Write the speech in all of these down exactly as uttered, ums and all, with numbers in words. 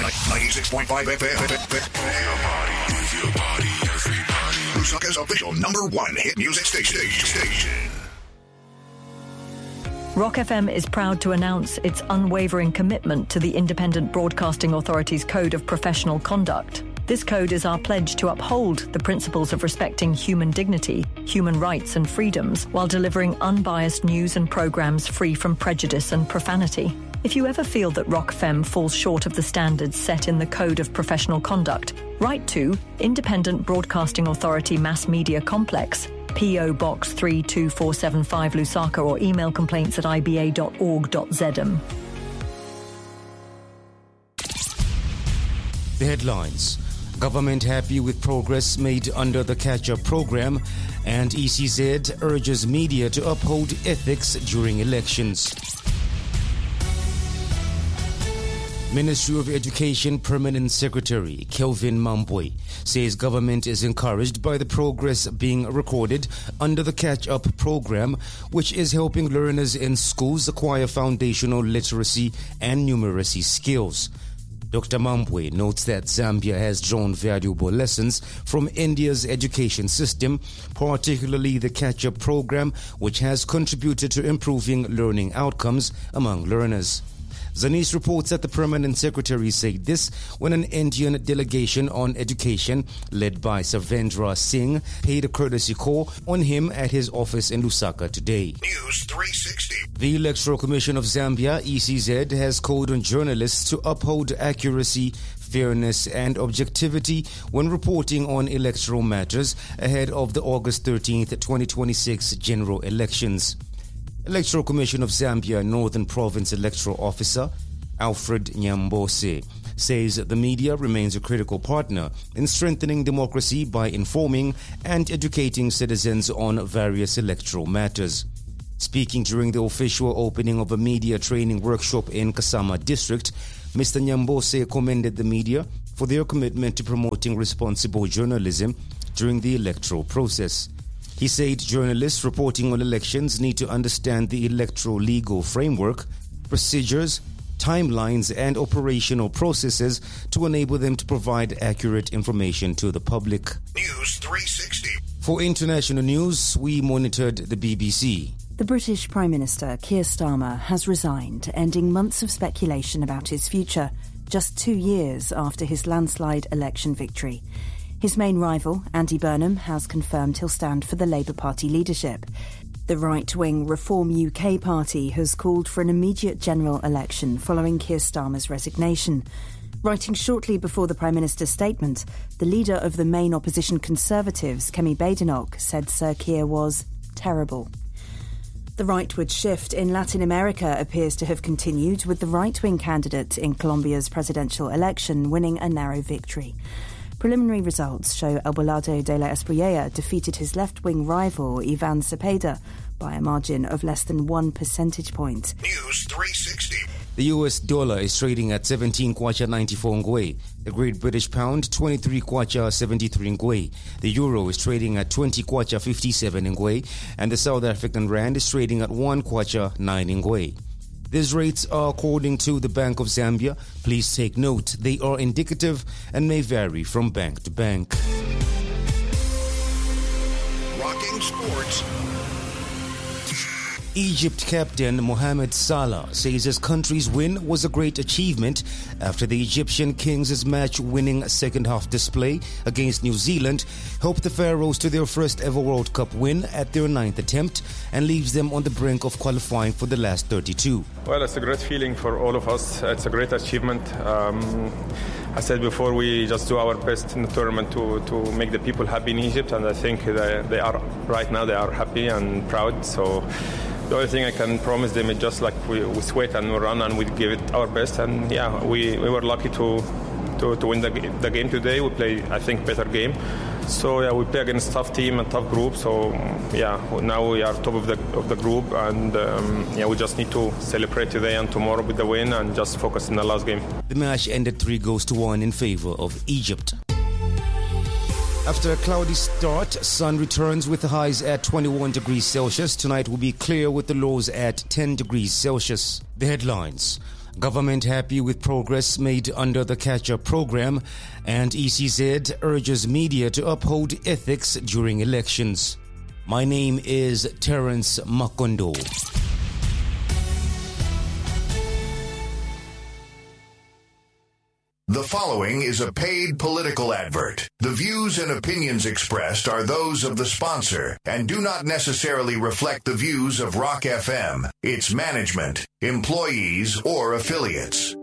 ninety-six point five F M. Move your body, move your body, everybody. Lusaka's official number one hit music station. station. Rock F M is proud to announce its unwavering commitment to the Independent Broadcasting Authority's Code of Professional Conduct. This code is our pledge to uphold the principles of respecting human dignity, human rights and freedoms while delivering unbiased news and programs free from prejudice and profanity. If you ever feel that Rock F M falls short of the standards set in the Code of Professional Conduct, write to Independent Broadcasting Authority Mass Media Complex, P O Box three two four seven five Lusaka, or email complaints at i b a dot org dot z m. The headlines. Government happy with progress made under the catch-up program, and E C Z urges media to uphold ethics during elections. Ministry of Education Permanent Secretary Kelvin Mambwe says government is encouraged by the progress being recorded under the catch-up program, which is helping learners in schools acquire foundational literacy and numeracy skills. Doctor Mambwe notes that Zambia has drawn valuable lessons from India's education system, particularly the catch-up program, which has contributed to improving learning outcomes among learners. Zanis reports that the Permanent Secretary said this when an Indian delegation on education, led by Savendra Singh, paid a courtesy call on him at his office in Lusaka today. News three sixty. The Electoral Commission of Zambia, E C Z, has called on journalists to uphold accuracy, fairness and objectivity when reporting on electoral matters ahead of the August thirteenth, twenty twenty-six general elections. Electoral Commission of Zambia Northern Province Electoral Officer Alfred Nyambose says the media remains a critical partner in strengthening democracy by informing and educating citizens on various electoral matters. Speaking during the official opening of a media training workshop in Kasama District, Mister Nyambose commended the media for their commitment to promoting responsible journalism during the electoral process. He said journalists reporting on elections need to understand the electoral legal framework, procedures, timelines, and operational processes to enable them to provide accurate information to the public. News three sixty. For international news, we monitored the B B C. The British Prime Minister Keir Starmer has resigned, ending months of speculation about his future, just two years after his landslide election victory. His main rival, Andy Burnham, has confirmed he'll stand for the Labour Party leadership. The right-wing Reform U K party has called for an immediate general election following Keir Starmer's resignation. Writing shortly before the Prime Minister's statement, the leader of the main opposition Conservatives, Kemi Badenoch, said Sir Keir was terrible. The rightward shift in Latin America appears to have continued, with the right-wing candidate in Colombia's presidential election winning a narrow victory. Preliminary results show Abelardo de la Espriella defeated his left-wing rival Ivan Cepeda by a margin of less than one percentage point. News three sixty. The U S dollar is trading at seventeen kwacha ninety-four ngwe. The Great British Pound, twenty-three kwacha seventy-three ngwe. The Euro is trading at twenty kwacha fifty-seven ngwe. And the South African Rand is trading at one kwacha nine ngwe. These rates are according to the Bank of Zambia. Please take note, they are indicative and may vary from bank to bank. Rocking sports. Egypt captain Mohamed Salah says his country's win was a great achievement after the Egyptian Kings' match-winning second-half display against New Zealand helped the Pharaohs to their first ever World Cup win at their ninth attempt and leaves them on the brink of qualifying for the last thirty-two. Well, it's a great feeling for all of us. It's a great achievement. Um, I said before, we just do our best in the tournament to, to make the people happy in Egypt, and I think they, they are right now. They are happy and proud. So the only thing I can promise them is just like we, we sweat and we run and we give it our best. And yeah, we, we were lucky to to, to win the, the game today. We play, I think, better game. So yeah, we play against tough team and tough group. So yeah, now we are top of the of the group, and um, yeah, we just need to celebrate today and tomorrow with the win and just focus in the last game. The match ended three goals to one in favor of Egypt. After a cloudy start, sun returns with the highs at twenty-one degrees Celsius. Tonight will be clear with the lows at ten degrees Celsius. The headlines. Government happy with progress made under the catch-up program, and E C Z urges media to uphold ethics during elections. My name is Terence Makondo. The following is a paid political advert. The views and opinions expressed are those of the sponsor and do not necessarily reflect the views of Rock F M, its management, employees, or affiliates.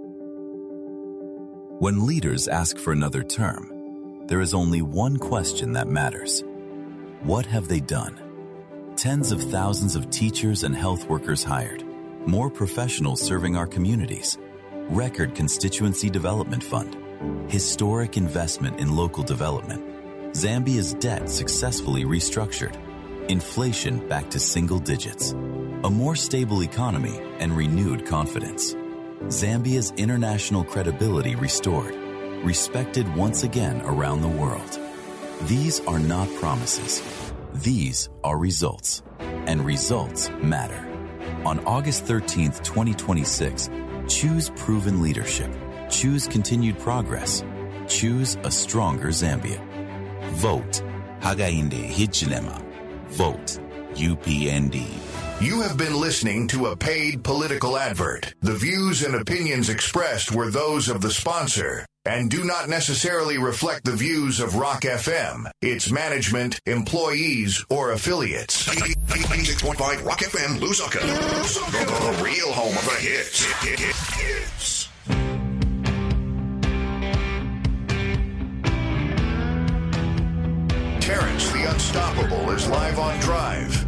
When leaders ask for another term, there is only one question that matters. What have they done? Tens of thousands of teachers and health workers hired, more professionals serving our communities, record constituency development fund, historic investment in local development, Zambia's debt successfully restructured, inflation back to single digits, a more stable economy and renewed confidence, Zambia's international credibility restored, respected once again around the world. These are not promises. These are results, and results matter. On August thirteenth, twenty twenty-six, choose proven leadership. Choose continued progress. Choose a stronger Zambia. Vote Hakainde Hichilema. Vote U P N D. You have been listening to a paid political advert. The views and opinions expressed were those of the sponsor and do not necessarily reflect the views of Rock F M, its management, employees, or affiliates. ninety-six point five Rock F M, Lusaka. The real home of the hits. Hits. Terence the Unstoppable is live on Drive.